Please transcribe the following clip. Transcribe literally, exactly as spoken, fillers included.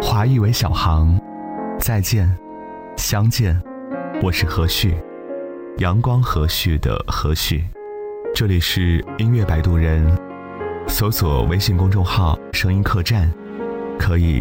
华裔为小航，再见，相见，我是何旭，阳光何旭的何旭。这里是音乐摆渡人，搜索微信公众号声音客栈，可以